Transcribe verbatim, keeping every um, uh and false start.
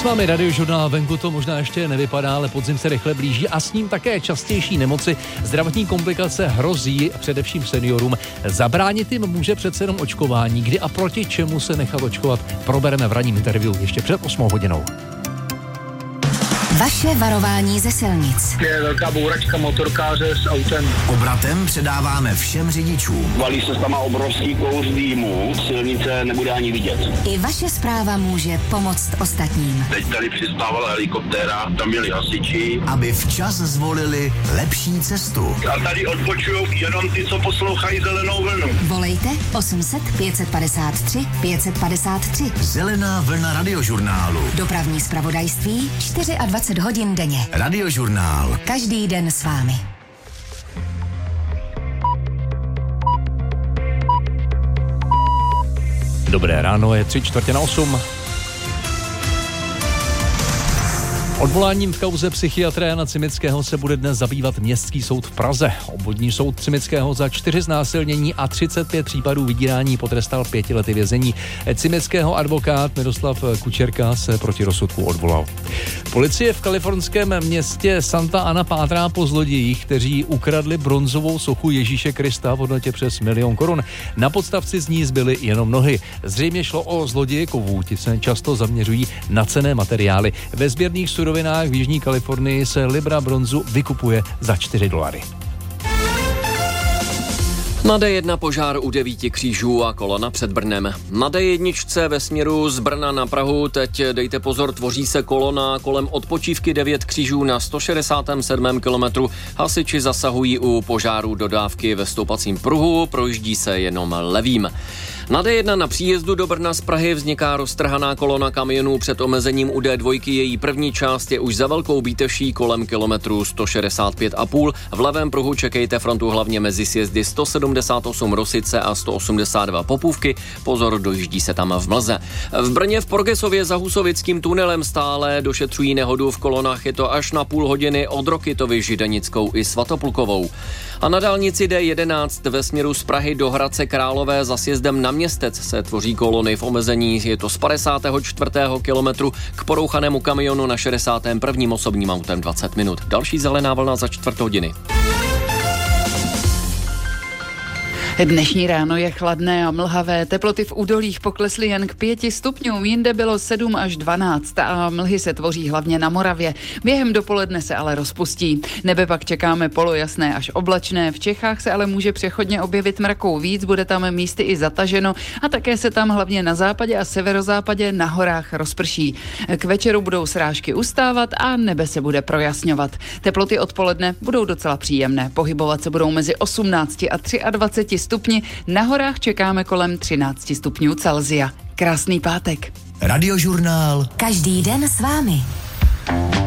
S vámi Radiožurnál, venku to možná ještě nevypadá, ale podzim se rychle blíží a s ním také častější nemoci. Zdravotní komplikace hrozí především seniorům. Zabránit jim může přece jenom očkování. Kdy a proti čemu se nechat očkovat, probereme v ranním interview ještě před osmou hodinou. Vaše varování ze silnic. Je velká bouračka motorkáře s autem. Obratem předáváme všem řidičům. Valí se tam obrovský kous dýmu, silnice nebude ani vidět. I vaše zpráva může pomoct ostatním. Teď tady přistávala helikoptéra, tam měli hasiči. Aby včas zvolili lepší cestu. A tady odpočujou jenom ty, co poslouchají Zelenou vlnu. Volejte osm set pět set padesát tři pět set padesát tři. Zelená vlna Radiožurnálu. Dopravní zpravodajství dvacet čtyři hodin denně. Radiožurnál. Každý den s vámi. Dobré ráno, je tři čtvrtě na osm. Odvoláním v kauze psychiatra Jana Cimického se bude dnes zabývat Městský soud v Praze. Obvodní soud Cimického za čtyři znásilnění a třicet pět případů vydírání potrestal pěti lety vězení. Cimického advokát Miroslav Kučerka se proti rozsudku odvolal. Policie v kalifornském městě Santa Ana pátrá po zlodějích, kteří ukradli bronzovou sochu Ježíše Krista v hodnotě přes milion korun. Na podstavci z ní zbyly jenom nohy. Zřejmě šlo o zloděje kovů, ti se často zaměřují na cenné materiály. Ve sběrných surovinách v Jižní Kalifornii se libra bronzu vykupuje za čtyři dolary. Na dé jedna požár u devíti křížů a kolona před Brnem. Na dé jedna ve směru z Brna na Prahu teď dejte pozor, tvoří se kolona kolem odpočívky devět křížů na sto šedesátém sedmém kilometru. Hasiči zasahují u požáru dodávky ve stoupacím pruhu, projíždí se jenom levým. Na dé jedna na příjezdu do Brna z Prahy vzniká roztrhaná kolona kamionů před omezením u dé dva. Její první část je už za Velkou Bíteší kolem kilometru sto šedesát pět a půl. V levém pruhu čekejte frontu hlavně mezi sjezdy sto sedmdesát osm Rosice a sto osmdesát dva Popůvky. Pozor, dojíždí se tam v mlze. V Brně v Porgesově za Husovickým tunelem stále došetřují nehodu v kolonách. Je to až na půl hodiny od Rokytovy, Židenickou i Svatoplukovou. A na dálnici dé jedenáct ve směru z Prahy do Hradce Králové za sjezdem na Městec se tvoří kolony v omezení. Je to z padesátého čtvrtého kilometru k porouchanému kamionu na šedesátém prvním osobním autem dvacet minut. Další zelená vlna za čtvrt hodiny. Dnešní ráno je chladné a mlhavé. Teploty v údolích poklesly jen k pěti stupňům, jinde bylo sedm až dvanáct a mlhy se tvoří hlavně na Moravě. Během dopoledne se ale rozpustí. Nebe pak čekáme polojasné až oblačné. V Čechách se ale může přechodně objevit mrakou víc, bude tam místy i zataženo a také se tam hlavně na západě a severozápadě na horách rozprší. K večeru budou srážky ustávat a nebe se bude projasňovat. Teploty odpoledne budou docela příjemné. Pohybovat se budou mezi osmnácti a dvaceti třemi stupni. Na horách čekáme kolem třinácti stupňů Celsia. Krásný pátek. Radiožurnál. Každý den s vámi.